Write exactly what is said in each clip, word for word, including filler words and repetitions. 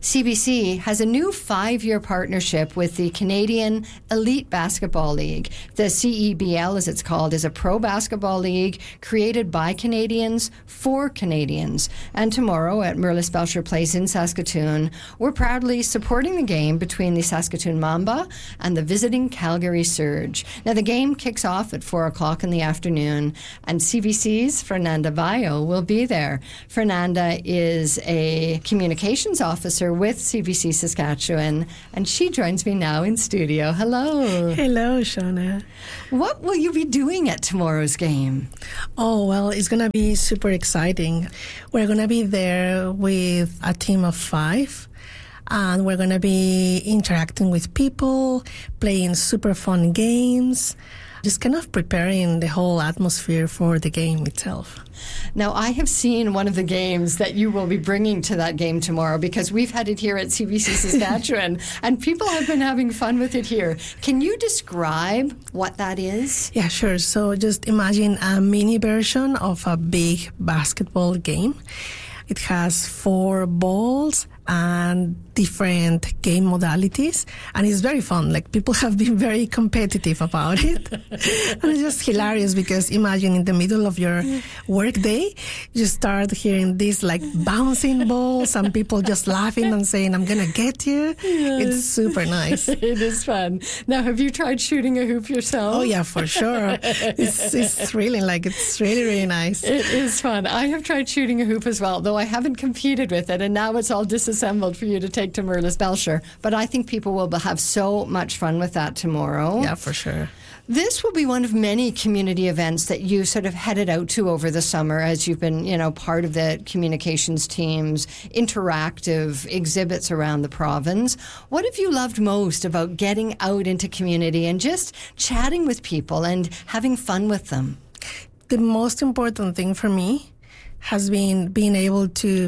C B C has a new five-year partnership with the Canadian Elite Basketball League. The C E B L, as it's called, is a pro basketball league created by Canadians for Canadians. And tomorrow at Mirlis Belcher Place in Saskatoon, we're proudly supporting the game between the Saskatoon Mamba and the visiting Calgary Surge. Now, the game kicks off at four o'clock in the afternoon, and C B C's Fernanda Bayo will be there. Fernanda is a communications officer with C B C Saskatchewan, and she joins me now in studio. Hello. Hello, Shauna. What will you be doing at tomorrow's game? Oh, well, it's going to be super exciting. We're going to be there with a team of five, and we're going to be interacting with people, playing super fun games, just kind of preparing the whole atmosphere for the game itself. Now, I have seen one of the games that you will be bringing to that game tomorrow, because we've had it here at C B C Saskatchewan, and people have been having fun with it here. Can you describe what that is? Yeah, sure. So just imagine a mini version of a big basketball game. It has four balls and different game modalities, and it's very fun. Like, people have been very competitive about it. And it's just hilarious, because imagine in the middle of your work day, you start hearing these like bouncing balls and people just laughing and saying, "I'm gonna get you." Yes. It's super nice. It is fun. Now, have you tried shooting a hoop yourself? Oh yeah, for sure. It's, it's thrilling. Like, it's really, really nice. It is fun. I have tried shooting a hoop as well, though I haven't competed with it, and now it's all disassembled for you to take to Mirlis Belcher. But I think people will have so much fun with that tomorrow. Yeah, for sure. This will be one of many community events that you sort of headed out to over the summer, as you've been, you know, part of the communications team's interactive exhibits around the province. What have you loved most about getting out into community and just chatting with people and having fun with them? The most important thing for me has been being able to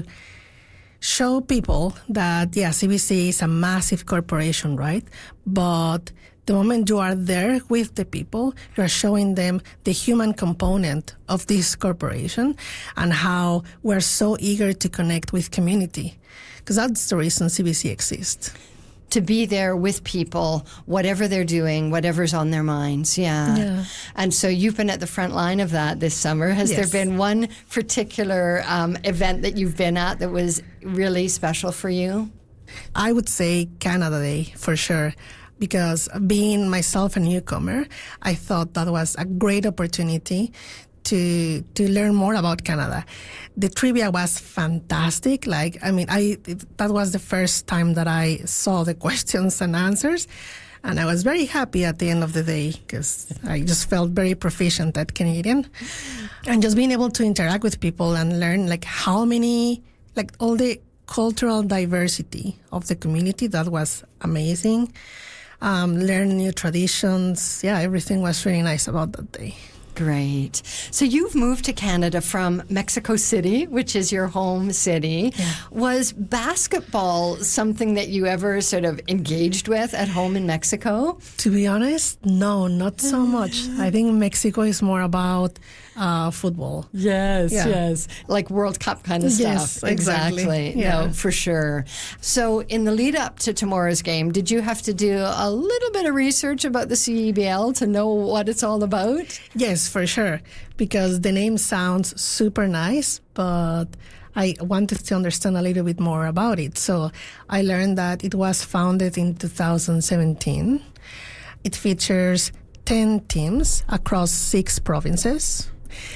show people that, yeah, C B C is a massive corporation, right? But the moment you are there with the people, you are showing them the human component of this corporation and how we're so eager to connect with community, because that's the reason C B C exists. To be there with people, whatever they're doing, whatever's on their minds. Yeah. yeah. And so you've been at the front line of that this summer. Has yes. there been one particular um, event that you've been at that was really special for you? I would say Canada Day, for sure. Because being myself a newcomer, I thought that was a great opportunity to to learn more about Canada. The trivia was fantastic. Like, I mean, I it, that was the first time that I saw the questions and answers, and I was very happy at the end of the day, because I just felt very proficient at Canadian. And just being able to interact with people and learn, like, how many, like, all the cultural diversity of the community, that was amazing. Um, learn new traditions. Yeah, everything was really nice about that day. Great. So you've moved to Canada from Mexico City, which is your home city. Yeah. Was basketball something that you ever sort of engaged with at home in Mexico? To be honest, no, not so much. I think Mexico is more about uh, football. Yes, yeah. yes. Like World Cup kind of stuff. Yes, exactly. exactly. Yeah. No, for sure. So in the lead up to tomorrow's game, did you have to do a little bit of research about the C E B L to know what it's all about? Yes, for sure. Because the name sounds super nice, but I wanted to understand a little bit more about it. So I learned that it was founded in two thousand seventeen. It features ten teams across six provinces.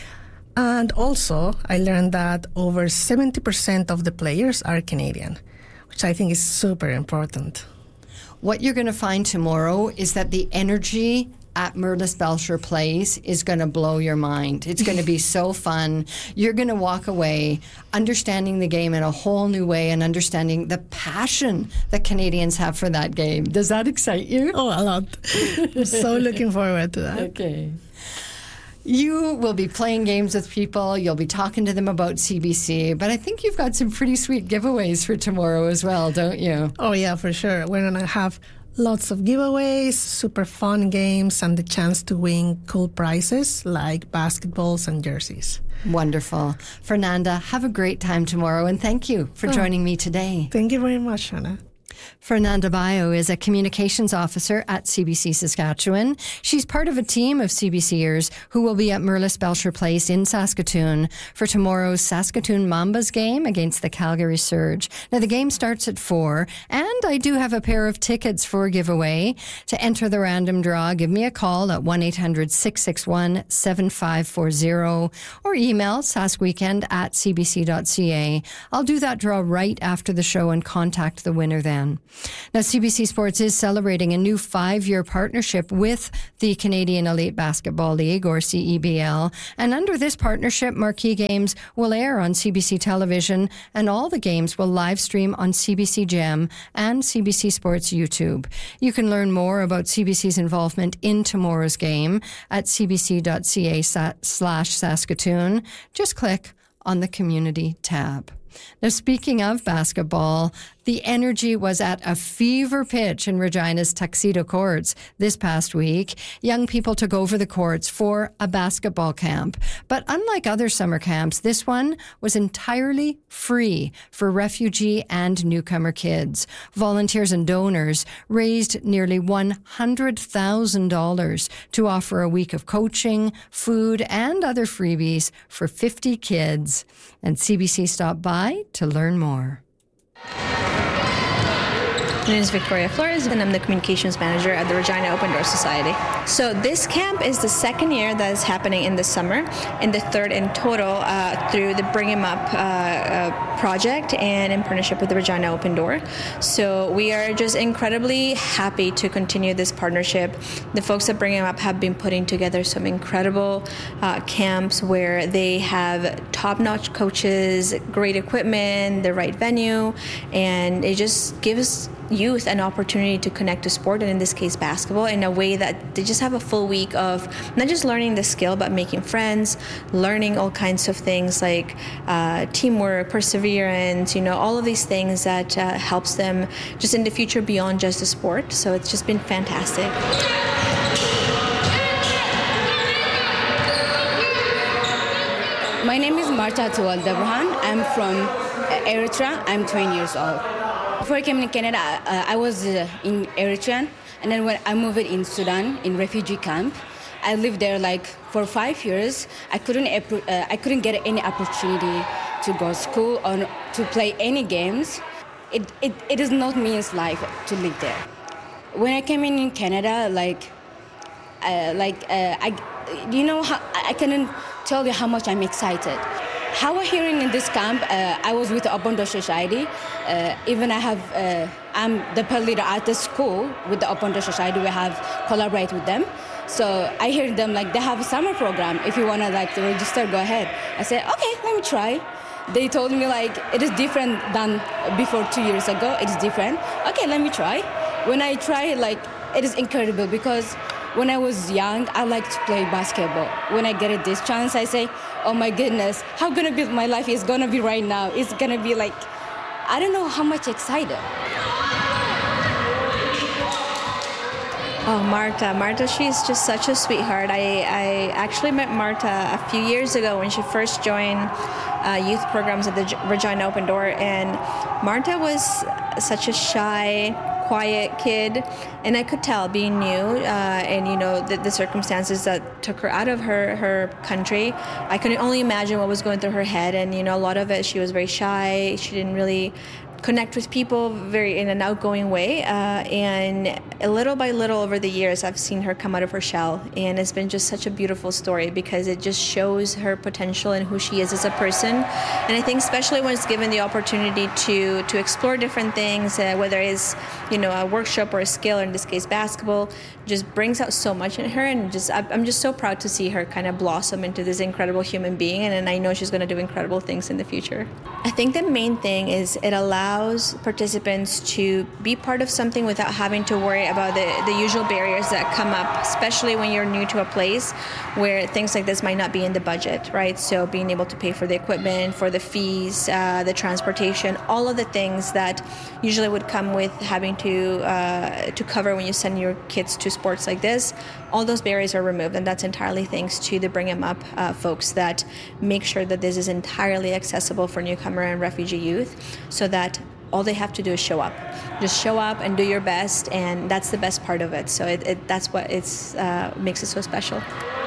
And also, I learned that over seventy percent of the players are Canadian, which I think is super important. What you're going to find tomorrow is that the energy at Mirlis Belcher Place is going to blow your mind. It's going to be so fun. You're going to walk away understanding the game in a whole new way and understanding the passion that Canadians have for that game. Does that excite you? Oh, a lot. I'm so looking forward to that. Okay. You will be playing games with people. You'll be talking to them about C B C. But I think you've got some pretty sweet giveaways for tomorrow as well, don't you? Oh, yeah, for sure. We're going to have Lots of giveaways, super fun games, and the chance to win cool prizes like basketballs and jerseys. Wonderful. Fernanda, have a great time tomorrow, and thank you for oh, joining me today. Thank you very much, Hannah. Fernanda Bayo is a communications officer at C B C Saskatchewan. She's part of a team of CBCers who will be at Merlis Belcher Place in Saskatoon for tomorrow's Saskatoon Mambas game against the Calgary Surge. Now, the game starts at four, and I do have a pair of tickets for a giveaway. To enter the random draw, give me a call at one eight hundred six six one seven five four zero or email saskweekend at c b c dot c a. I'll do that draw right after the show and contact the winner then. Now, C B C Sports is celebrating a new five-year partnership with the Canadian Elite Basketball League, or C E B L. And under this partnership, marquee games will air on C B C television, and all the games will live stream on C B C Gem and C B C Sports YouTube. You can learn more about C B C's involvement in tomorrow's game at c b c dot c a slash Saskatoon. Just click on the Community tab. Now, speaking of basketball, the energy was at a fever pitch in Regina's Tuxedo Courts this past week. Young people took over the courts for a basketball camp. But unlike other summer camps, this one was entirely free for refugee and newcomer kids. Volunteers and donors raised nearly one hundred thousand dollars to offer a week of coaching, food, and other freebies for fifty kids. And C B C stopped by to learn more. My name is Victoria Flores, and I'm the communications manager at the Regina Open Door Society. So this camp is the second year that is happening in the summer, and the third in total uh, through the Bring 'em Up uh, uh, project and in partnership with the Regina Open Door. So we are just incredibly happy to continue this partnership. The folks at Bring 'em Up have been putting together some incredible uh, camps where they have top-notch coaches, great equipment, the right venue, and it just gives youth an opportunity to connect to sport, and in this case basketball, in a way that they just have a full week of not just learning the skill but making friends, learning all kinds of things like uh, teamwork, perseverance, you know, all of these things that uh, helps them just in the future beyond just the sport. So it's just been fantastic. My name is Marta Tual Debrahan. I'm from Eritrea. I'm twenty years old. Before I came in Canada, uh, I was uh, in Eritrea, and then when I moved in Sudan, in refugee camp, I lived there like for five years. I couldn't, uh, I couldn't get any opportunity to go to school or to play any games. It, it, it is not means life to live there. When I came in in Canada, like, uh, like uh, I, you know, how, I couldn't tell you how much I'm excited. How we're hearing in this camp, uh, I was with the Open Door Society. Uh, even I have, uh, I'm the peer leader at the school with the Open Door Society. We have collaborate with them. So I hear them like they have a summer program. If you wanna like to register, go ahead. I said, okay, let me try. They told me like it is different than before two years ago. It is different. Okay, let me try. When I try, like it is incredible because when I was young, I liked to play basketball. When I get this chance, I say, oh my goodness, how gonna be my life is gonna be right now? It's gonna be like, I don't know how much excited. Oh, Marta. Marta, she's just such a sweetheart. I, I actually met Marta a few years ago when she first joined uh, youth programs at the Regina Open Door, and Marta was such a shy, quiet kid, and I could tell being new uh, and you know the, the circumstances that took her out of her her country. I could only imagine what was going through her head, and you know a lot of it, she was very shy. She didn't really connect with people very in an outgoing way, uh, and little by little over the years I've seen her come out of her shell, and it's been just such a beautiful story because it just shows her potential and who she is as a person. And I think especially when it's given the opportunity to to explore different things, uh, whether it's you know a workshop or a skill, or in this case basketball, just brings out so much in her, and just I'm just so proud to see her kind of blossom into this incredible human being, and, and I know she's going to do incredible things in the future. I think the main thing is it allows allows participants to be part of something without having to worry about the, the usual barriers that come up, especially when you're new to a place where things like this might not be in the budget, right? So being able to pay for the equipment, for the fees, uh, the transportation, all of the things that usually would come with having to uh, to cover when you send your kids to sports like this, all those barriers are removed, and that's entirely thanks to the Bring 'em Up uh, folks that make sure that this is entirely accessible for newcomer and refugee youth, so that all they have to do is show up. Just show up and do your best, and that's the best part of it. So it, it, that's what it's uh, makes it so special.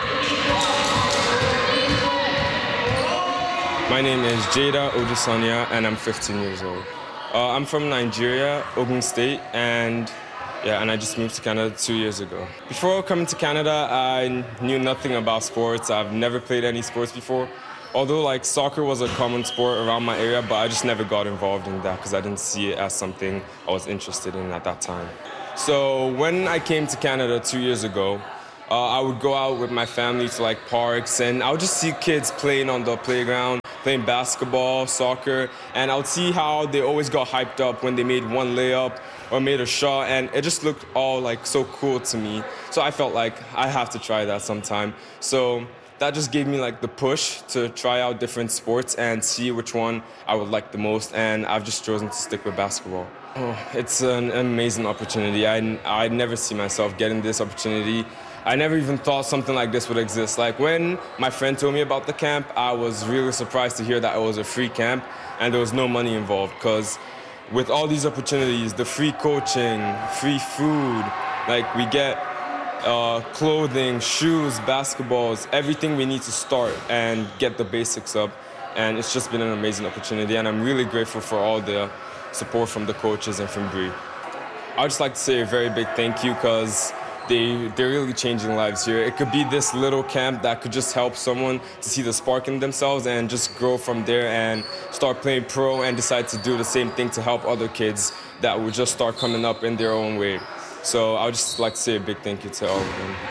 My name is Jada Odusanya, and I'm fifteen years old. Uh, I'm from Nigeria, Ogun State, and yeah, and I just moved to Canada two years ago. Before coming to Canada, I knew nothing about sports. I've never played any sports before. Although like soccer was a common sport around my area, but I just never got involved in that because I didn't see it as something I was interested in at that time. So when I came to Canada two years ago, uh, I would go out with my family to like parks, and I would just see kids playing on the playground, playing basketball, soccer, and I would see how they always got hyped up when they made one layup or made a shot, and it just looked all like so cool to me. So I felt like I have to try that sometime. So that just gave me like the push to try out different sports and see which one I would like the most, and I've just chosen to stick with basketball. Oh, it's an amazing opportunity. I, I never see myself getting this opportunity. I never even thought something like this would exist. Like when my friend told me about the camp, I was really surprised to hear that it was a free camp and there was no money involved, because with all these opportunities, the free coaching, free food, like we get Uh, clothing, shoes, basketballs, everything we need to start and get the basics up. And it's just been an amazing opportunity, and I'm really grateful for all the support from the coaches and from Bree. I'd just like to say a very big thank you, because they, they're really changing lives here. It could be this little camp that could just help someone to see the spark in themselves and just grow from there and start playing pro and decide to do the same thing to help other kids that would just start coming up in their own way. So I would just like to say a big thank you to all of them.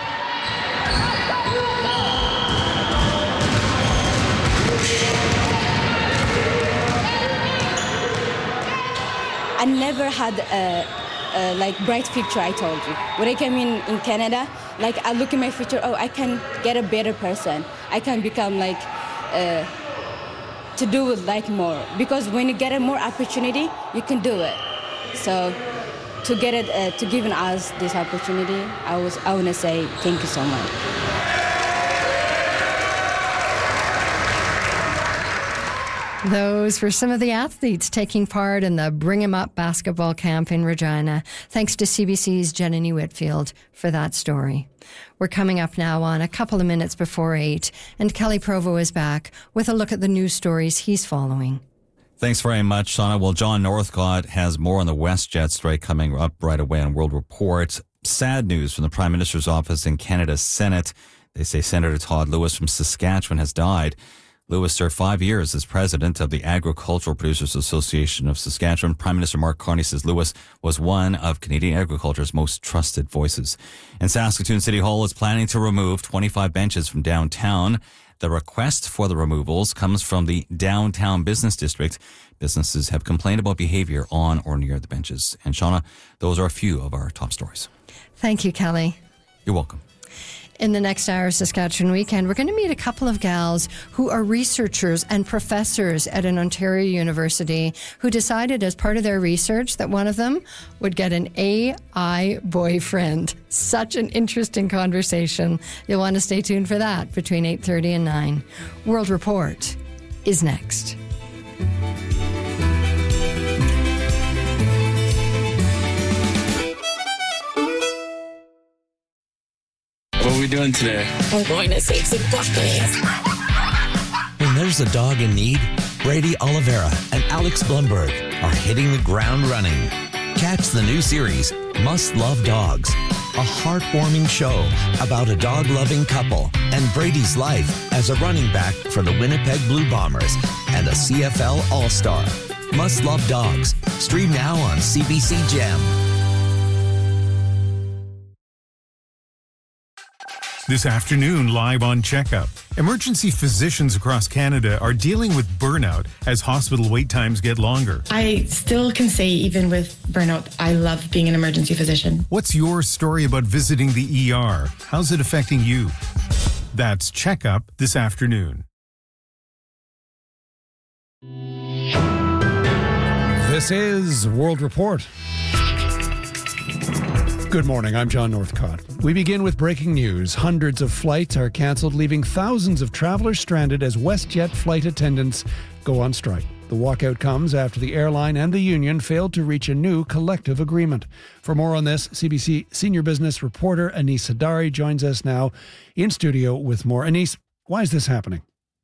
I never had a, a like bright future, I told you. When I came in, in Canada, like I look at my future, oh, I can get a better person. I can become like, uh, to do it like more. Because when you get a more opportunity, you can do it. So to get it, uh, to giving us this opportunity, I was, I want to say thank you so much. Those were some of the athletes taking part in the Bring 'em Up basketball camp in Regina. Thanks to C B C's Jenny Whitfield for that story. We're coming up now on a couple of minutes before eight, and Kelly Provo is back with a look at the news stories he's following. Thanks very much, Shauna. Well, John Northcott has more on the WestJet strike coming up right away on World Report. Sad news from the Prime Minister's office in Canada's Senate. They say Senator Todd Lewis from Saskatchewan has died. Lewis served five years as president of the Agricultural Producers Association of Saskatchewan. Prime Minister Mark Carney says Lewis was one of Canadian agriculture's most trusted voices. And Saskatoon City Hall is planning to remove twenty-five benches from downtown. The request for the removals comes from the downtown business district. Businesses have complained about behavior on or near the benches. And Shauna, those are a few of our top stories. Thank you, Kelly. You're welcome. In the next hour of Saskatchewan Weekend, we're going to meet a couple of gals who are researchers and professors at an Ontario university who decided as part of their research that one of them would get an A I boyfriend. Such an interesting conversation. You'll want to stay tuned for that between eight thirty and nine. World Report is next. What are we doing today? We're going to save some puppies. When there's a dog in need, Brady Oliveira and Alex Blumberg are hitting the ground running. Catch the new series, Must Love Dogs, a heartwarming show about a dog-loving couple and Brady's life as a running back for the Winnipeg Blue Bombers and a C F L All-Star. Must Love Dogs. Stream now on C B C Gem. This afternoon, live on Checkup. Emergency physicians across Canada are dealing with burnout as hospital wait times get longer. I still can say, even with burnout, I love being an emergency physician. What's your story about visiting the E R? How's it affecting you? That's Checkup this afternoon. This is World Report. Good morning, I'm John Northcott. We begin with breaking news. Hundreds of flights are cancelled, leaving thousands of travelers stranded as WestJet flight attendants go on strike. The walkout comes after the airline and the union failed to reach a new collective agreement. For more on this, C B C senior business reporter Anis Hadari joins us now in studio with more. Anis, why is this happening?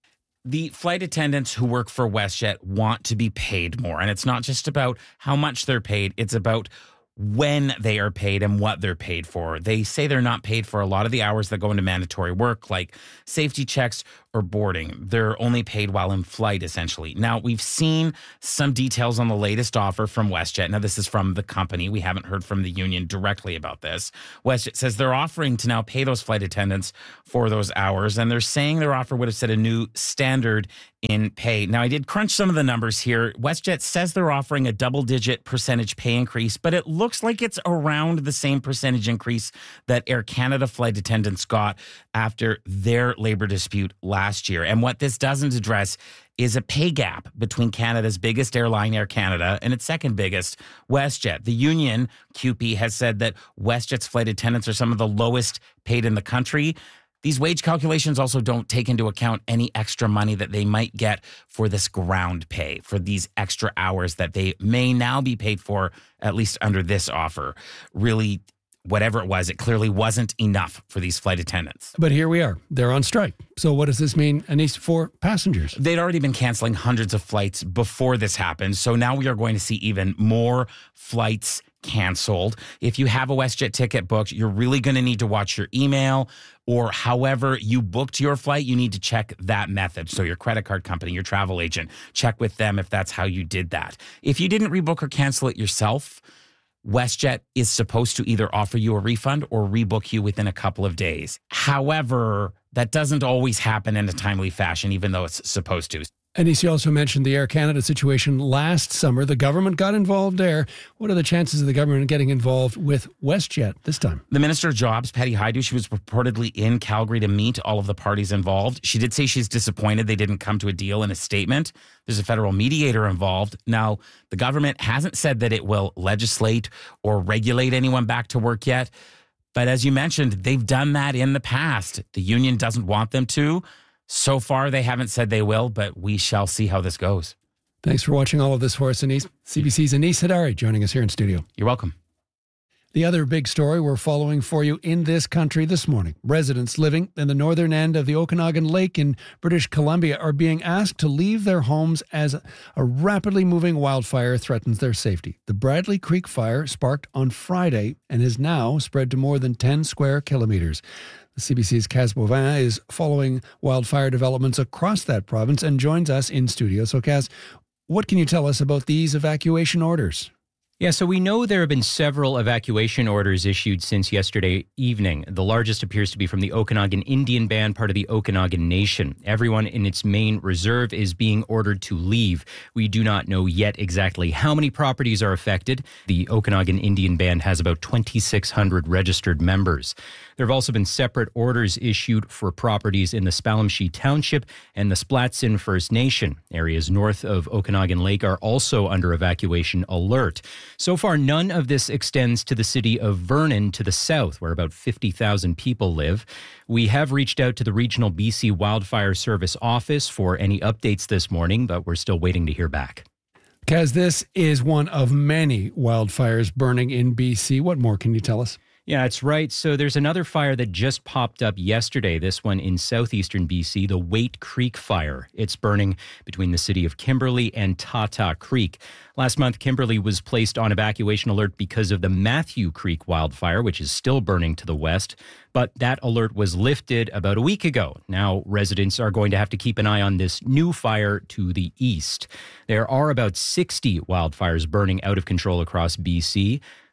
The flight attendants who work for WestJet want to be paid more. And it's not just about how much they're paid. It's about when they are paid and what they're paid for. They say they're not paid for a lot of the hours that go into mandatory work, like safety checks or boarding. They're only paid while in flight, essentially. Now, we've seen some details on the latest offer from WestJet. Now, this is from the company. We haven't heard from the union directly about this. WestJet says they're offering to now pay those flight attendants for those hours, and they're saying their offer would have set a new standard in pay. Now, I did crunch some of the numbers here. WestJet says they're offering a double-digit percentage pay increase, but it looks like it's around the same percentage increase that Air Canada flight attendants got after their labor dispute last year. And what this doesn't address is a pay gap between Canada's biggest airline, Air Canada, and its second biggest, WestJet. The union, Q P, has said that WestJet's flight attendants are some of the lowest paid in the country. These wage calculations also don't take into account any extra money that they might get for this ground pay, for these extra hours that they may now be paid for, at least under this offer. Really, whatever it was, it clearly wasn't enough for these flight attendants. But here we are. They're on strike. So what does this mean, Anis, for passengers? They'd already been canceling hundreds of flights before this happened. So now we are going to see even more flights canceled. If you have a WestJet ticket booked, you're really going to need to watch your email, or however you booked your flight, you need to check that method. So your credit card company, your travel agent, check with them if that's how you did that. If you didn't rebook or cancel it yourself, WestJet is supposed to either offer you a refund or rebook you within a couple of days. However, that doesn't always happen in a timely fashion, even though it's supposed to. Anis, you also mentioned the Air Canada situation last summer. The government got involved there. What are the chances of the government getting involved with WestJet this time? The Minister of Jobs, Patty Hajdu, she was reportedly in Calgary to meet all of the parties involved. She did say she's disappointed they didn't come to a deal in a statement. There's a federal mediator involved. Now, the government hasn't said that it will legislate or regulate anyone back to work yet. But as you mentioned, they've done that in the past. The union doesn't want them to. So far, they haven't said they will, but we shall see how this goes. Thanks for watching all of this for us, Anis. C B C's Anis Hadari joining us here in studio. You're welcome. The other big story we're following for you in this country this morning. Residents living in the northern end of the Okanagan Lake in British Columbia are being asked to leave their homes as a rapidly moving wildfire threatens their safety. The Bradley Creek fire sparked on Friday and has now spread to more than ten square kilometers. C B C's Kaz Bovin is following wildfire developments across that province and joins us in studio. So, Kaz, what can you tell us about these evacuation orders? Yeah, so we know there have been several evacuation orders issued since yesterday evening. The largest appears to be from the Okanagan Indian Band, part of the Okanagan Nation. Everyone in its main reserve is being ordered to leave. We do not know yet exactly how many properties are affected. The Okanagan Indian Band has about twenty-six hundred registered members. There have also been separate orders issued for properties in the Spalmshee Township and the Splatsin First Nation. Areas north of Okanagan Lake are also under evacuation alert. So far, none of this extends to the city of Vernon to the south, where about fifty thousand people live. We have reached out to the regional B C Wildfire Service office for any updates this morning, but we're still waiting to hear back. Kaz, this is one of many wildfires burning in B C. What more can you tell us? Yeah, that's right. So there's another fire that just popped up yesterday, this one in southeastern B C, the Waite Creek Fire. It's burning between the city of Kimberley and Tata Creek. Last month, Kimberley was placed on evacuation alert because of the Matthew Creek wildfire, which is still burning to the west. But that alert was lifted about a week ago. Now, residents are going to have to keep an eye on this new fire to the east. There are about sixty wildfires burning out of control across B C.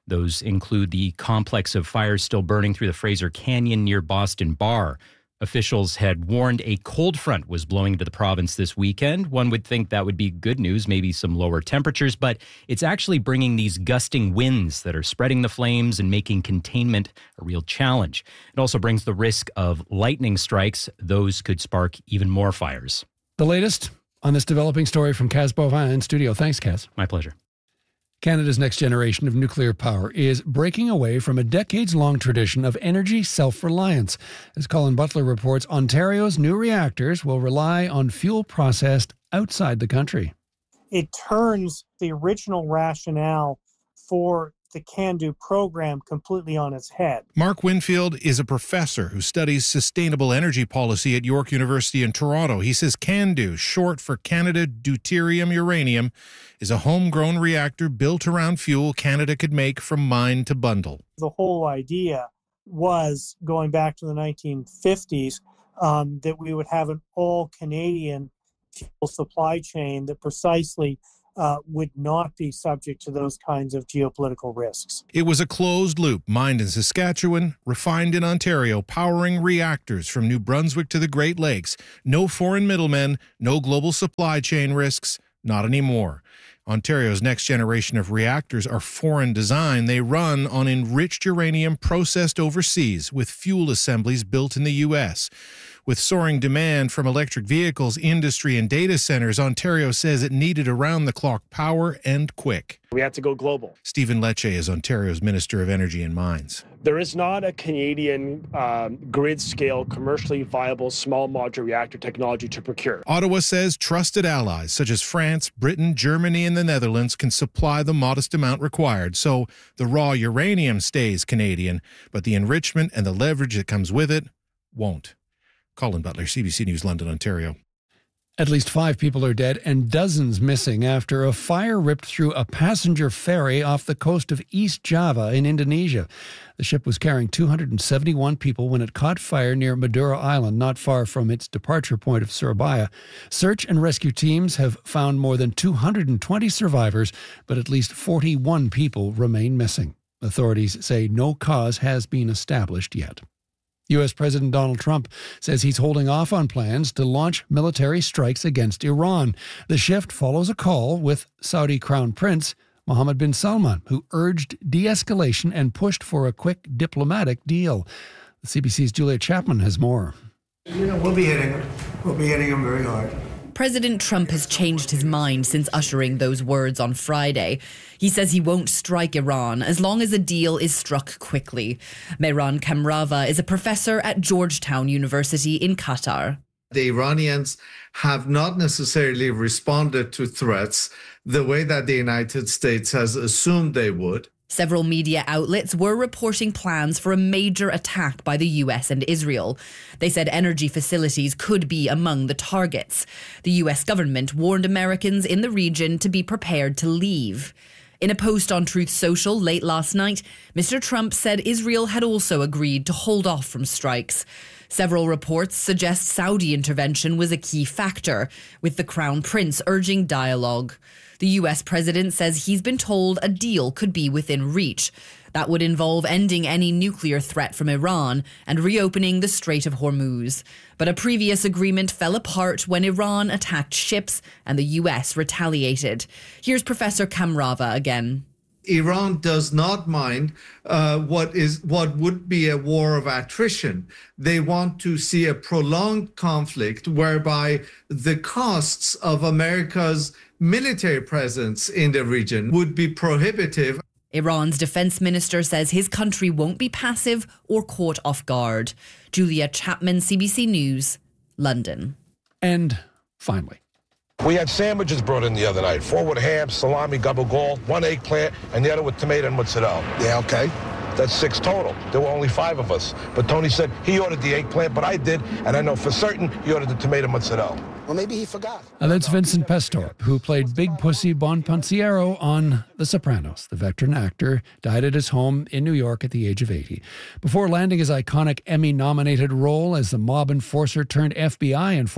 Those include the complex of fires still burning through the Fraser Canyon near Boston Bar. Officials had warned a cold front was blowing into the province this weekend. One would think that would be good news, maybe some lower temperatures, but it's actually bringing these gusting winds that are spreading the flames and making containment a real challenge. It also brings the risk of lightning strikes. Those could spark even more fires. The latest on this developing story from Kaz Bovin in studio. Thanks, Kaz. My pleasure. Canada's next generation of nuclear power is breaking away from a decades-long tradition of energy self-reliance. As Colin Butler reports, Ontario's new reactors will rely on fuel processed outside the country. It turns the original rationale for the CANDU program completely on its head. Mark Winfield is a professor who studies sustainable energy policy at York University in Toronto. He says CANDU, short for Canada Deuterium Uranium, is a homegrown reactor built around fuel Canada could make from mine to bundle. The whole idea was, going back to the nineteen fifties, um, that we would have an all-Canadian fuel supply chain that precisely Uh, would not be subject to those kinds of geopolitical risks. It was a closed loop, mined in Saskatchewan, refined in Ontario, powering reactors from New Brunswick to the Great Lakes. No foreign middlemen, no global supply chain risks, not anymore. Ontario's next generation of reactors are foreign design. They run on enriched uranium processed overseas with fuel assemblies built in the U S. With soaring demand from electric vehicles, industry, and data centers, Ontario says it needed around-the-clock power and quick. We had to go global. Stephen Lecce is Ontario's Minister of Energy and Mines. There is not a Canadian um, grid-scale, commercially viable small modular reactor technology to procure. Ottawa says trusted allies such as France, Britain, Germany, and the Netherlands can supply the modest amount required. So the raw uranium stays Canadian, but the enrichment and the leverage that comes with it won't. Colin Butler, C B C News, London, Ontario. At least five people are dead and dozens missing after a fire ripped through a passenger ferry off the coast of East Java in Indonesia. The ship was carrying two hundred seventy-one people when it caught fire near Madura Island, not far from its departure point of Surabaya. Search and rescue teams have found more than two hundred twenty survivors, but at least forty-one people remain missing. Authorities say no cause has been established yet. U S President Donald Trump says he's holding off on plans to launch military strikes against Iran. The shift follows a call with Saudi Crown Prince Mohammed bin Salman, who urged de-escalation and pushed for a quick diplomatic deal. The C B C's Julia Chapman has more. You know, we'll be hitting him. We'll be hitting him very hard. President Trump has changed his mind since uttering those words on Friday. He says he won't strike Iran as long as a deal is struck quickly. Mehran Kamrava is a professor at Georgetown University in Qatar. The Iranians have not necessarily responded to threats the way that the United States has assumed they would. Several media outlets were reporting plans for a major attack by the U S and Israel. They said energy facilities could be among the targets. The U S government warned Americans in the region to be prepared to leave. In a post on Truth Social late last night, Mister Trump said Israel had also agreed to hold off from strikes. Several reports suggest Saudi intervention was a key factor, with the Crown Prince urging dialogue. The U S president says he's been told a deal could be within reach. That would involve ending any nuclear threat from Iran and reopening the Strait of Hormuz. But a previous agreement fell apart when Iran attacked ships and the U S retaliated. Here's Professor Kamrava again. Iran does not mind uh, what is what would be a war of attrition. They want to see a prolonged conflict whereby the costs of America's military presence in the region would be prohibitive. Iran's defense minister says his country won't be passive or caught off guard. Julia Chapman, C B C News, London. And finally, we had sandwiches brought in the other night. Four with ham, salami, gabagool, one eggplant, and the other with tomato and mozzarella. Yeah, okay. That's six total. There were only five of us. But Tony said he ordered the eggplant, but I did, and I know for certain he ordered the tomato mozzarella. Well, maybe he forgot. And that's Vincent Pestor, who played Big Pussy Bonpensiero on The Sopranos. The veteran actor died at his home in New York at the age of eighty. Before landing his iconic Emmy-nominated role as the mob enforcer turned F B I informant,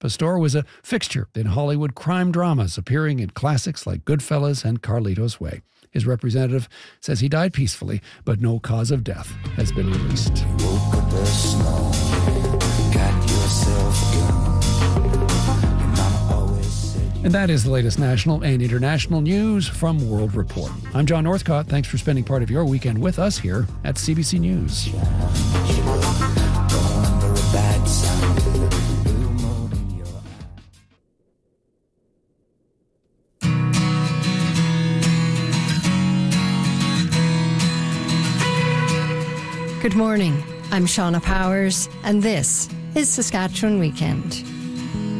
Pastor was a fixture in Hollywood crime dramas, appearing in classics like Goodfellas and Carlito's Way. His representative says he died peacefully, but no cause of death has been released. And that is the latest national and international news from World Report. I'm John Northcott. Thanks for spending part of your weekend with us here at C B C News. Good morning. I'm Shauna Powers, and this is Saskatchewan Weekend.